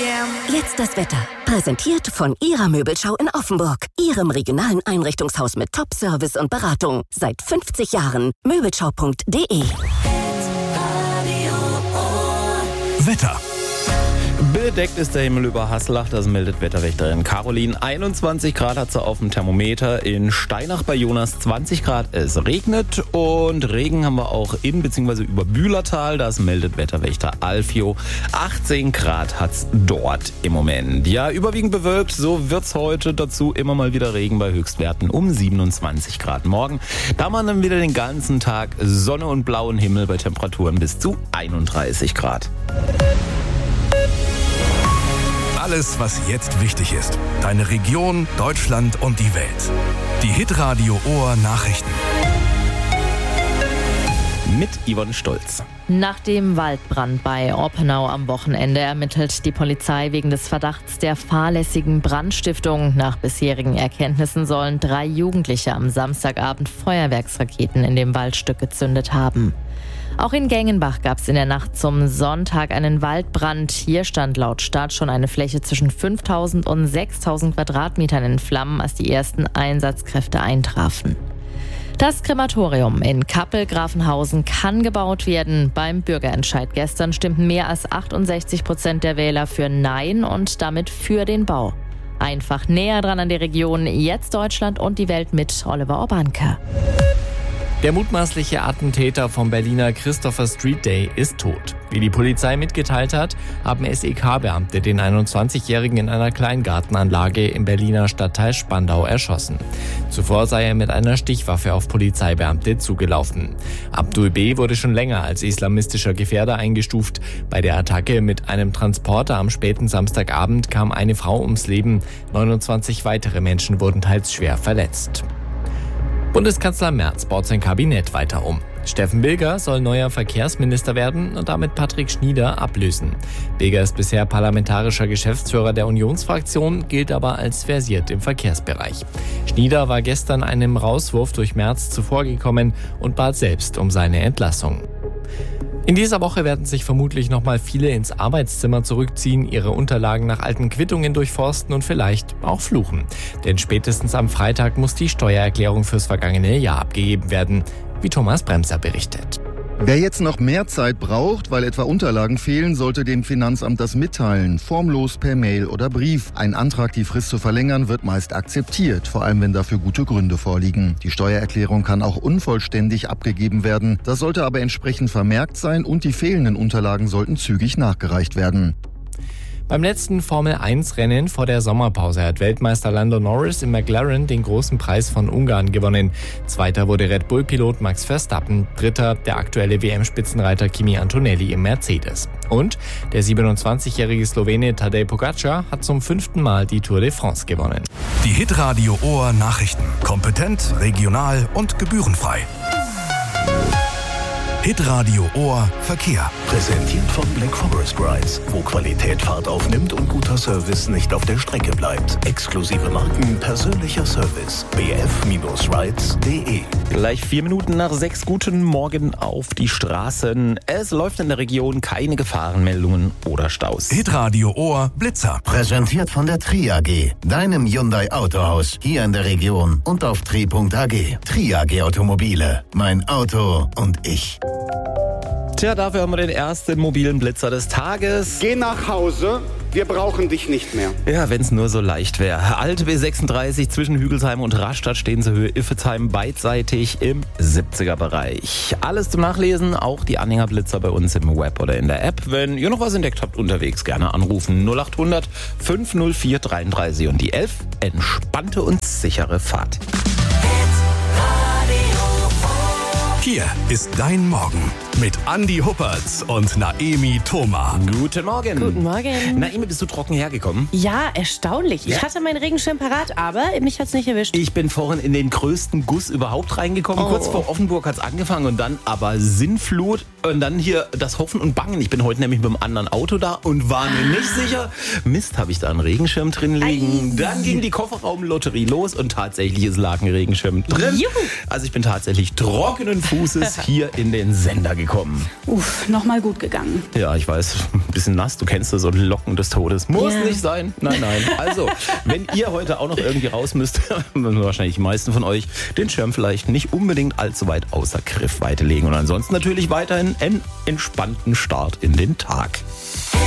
Jetzt das Wetter. Präsentiert von Ihrer Möbelschau in Offenburg. Ihrem regionalen Einrichtungshaus mit Top-Service und Beratung. Seit 50 Jahren. Möbelschau.de. Wetter. Bedeckt ist der Himmel über Haslach, das meldet Wetterwächterin Caroline. 21 Grad hat sie auf dem Thermometer. In Steinach bei Jonas 20 Grad. Es regnet und Regen haben wir auch in bzw. über Bühlertal. Das meldet Wetterwächter Alfio. 18 Grad hat's dort im Moment. Ja, überwiegend bewölkt. So wird's heute. Dazu immer mal wieder Regen bei Höchstwerten um 27 Grad. Morgen da man dann wieder den ganzen Tag Sonne und blauen Himmel bei Temperaturen bis zu 31 Grad. Alles, was jetzt wichtig ist. Deine Region, Deutschland und die Welt. Die Hitradio Ohr Nachrichten. Mit Yvonne Stolz. Nach dem Waldbrand bei Oppenau am Wochenende ermittelt die Polizei wegen des Verdachts der fahrlässigen Brandstiftung. Nach bisherigen Erkenntnissen sollen 3 Jugendliche am Samstagabend Feuerwerksraketen in dem Waldstück gezündet haben. Auch in Gengenbach gab es in der Nacht zum Sonntag einen Waldbrand. Hier stand laut Stadt schon eine Fläche zwischen 5.000 und 6.000 Quadratmetern in Flammen, als die ersten Einsatzkräfte eintrafen. Das Krematorium in Kappel-Grafenhausen kann gebaut werden. Beim Bürgerentscheid gestern stimmten mehr als 68% der Wähler für Nein und damit für den Bau. Einfach näher dran an die Region, jetzt Deutschland und die Welt mit Oliver Orbanke. Der mutmaßliche Attentäter vom Berliner Christopher Street Day ist tot. Wie die Polizei mitgeteilt hat, haben SEK-Beamte den 21-Jährigen in einer Kleingartenanlage im Berliner Stadtteil Spandau erschossen. Zuvor sei er mit einer Stichwaffe auf Polizeibeamte zugelaufen. Abdul B. wurde schon länger als islamistischer Gefährder eingestuft. Bei der Attacke mit einem Transporter am späten Samstagabend kam eine Frau ums Leben. 29 weitere Menschen wurden teils schwer verletzt. Bundeskanzler Merz baut sein Kabinett weiter um. Steffen Bilger soll neuer Verkehrsminister werden und damit Patrick Schnieder ablösen. Bilger ist bisher parlamentarischer Geschäftsführer der Unionsfraktion, gilt aber als versiert im Verkehrsbereich. Schnieder war gestern einem Rauswurf durch Merz zuvorgekommen und bat selbst um seine Entlassung. In dieser Woche werden sich vermutlich nochmal viele ins Arbeitszimmer zurückziehen, ihre Unterlagen nach alten Quittungen durchforsten und vielleicht auch fluchen. Denn spätestens am Freitag muss die Steuererklärung fürs vergangene Jahr abgegeben werden, wie Thomas Bremser berichtet. Wer jetzt noch mehr Zeit braucht, weil etwa Unterlagen fehlen, sollte dem Finanzamt das mitteilen. Formlos per Mail oder Brief. Ein Antrag, die Frist zu verlängern, wird meist akzeptiert, vor allem wenn dafür gute Gründe vorliegen. Die Steuererklärung kann auch unvollständig abgegeben werden. Das sollte aber entsprechend vermerkt sein und die fehlenden Unterlagen sollten zügig nachgereicht werden. Beim letzten Formel-1-Rennen vor der Sommerpause hat Weltmeister Lando Norris im McLaren den großen Preis von Ungarn gewonnen. Zweiter wurde Red Bull-Pilot Max Verstappen, dritter der aktuelle WM-Spitzenreiter Kimi Antonelli im Mercedes. Und der 27-jährige Slowene Tadej Pogačar hat zum 5. Mal die Tour de France gewonnen. Die Hitradio Ohr Nachrichten. Kompetent, regional und gebührenfrei. Hitradio Ohr Verkehr. Präsentiert von Black Forest Rides, wo Qualität Fahrt aufnimmt und guter Service nicht auf der Strecke bleibt. Exklusive Marken, persönlicher Service. bf-rides.de. Gleich 4 Minuten nach 6. Guten Morgen auf die Straßen. Es läuft in der Region keine Gefahrenmeldungen oder Staus. Hitradio Ohr Blitzer. Präsentiert von der Tri AG, deinem Hyundai Autohaus, hier in der Region und auf tri.ag. Tri AG Automobile, mein Auto und ich. Tja, dafür haben wir den ersten mobilen Blitzer des Tages. Geh nach Hause, wir brauchen dich nicht mehr. Ja, wenn es nur so leicht wäre. Alte B36 zwischen Hügelsheim und Rastatt stehen zur Höhe Iffezheim beidseitig im 70er-Bereich. Alles zum Nachlesen, auch die Anhängerblitzer bei uns im Web oder in der App. Wenn ihr noch was entdeckt habt unterwegs, gerne anrufen. 0800 504 33 und die 11. Entspannte und sichere Fahrt. Hier ist dein Morgen mit Andi Huppertz und Naemi Thoma. Guten Morgen. Guten Morgen. Naemi, bist du trocken hergekommen? Ja, erstaunlich. Ja. Ich hatte meinen Regenschirm parat, aber mich hat's nicht erwischt. Ich bin vorhin in den größten Guss überhaupt reingekommen. Kurz vor Offenburg hat's angefangen und dann aber Sinnflut und dann hier das Hoffen und Bangen. Ich bin heute nämlich mit einem anderen Auto da und war mir nicht sicher. Mist, habe ich da einen Regenschirm drin liegen? Dann ging die Kofferraumlotterie los und tatsächlich lag ein Regenschirm drin. Juhu. Also ich bin tatsächlich trockenen Fußes Fußes hier in den Sender gekommen. Nochmal gut gegangen. Ja, ich weiß, ein bisschen nass, du kennst das, so Locken des Todes. Muss nicht sein. Nein. Also, wenn ihr heute auch noch irgendwie raus müsst, müssen wahrscheinlich die meisten von euch den Schirm vielleicht nicht unbedingt allzu weit außer Griffweite legen. Und ansonsten natürlich weiterhin einen entspannten Start in den Tag.